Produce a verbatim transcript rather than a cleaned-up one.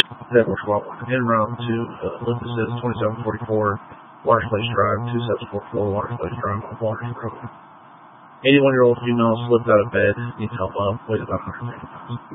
Network swap. En route to uh, Olympus twenty-seven forty-four, Water Place Drive, two seven four four, Water Place Drive, Water Road. eighty-one-year-old female slipped out of bed, needs help out, weighs about one hundred pounds.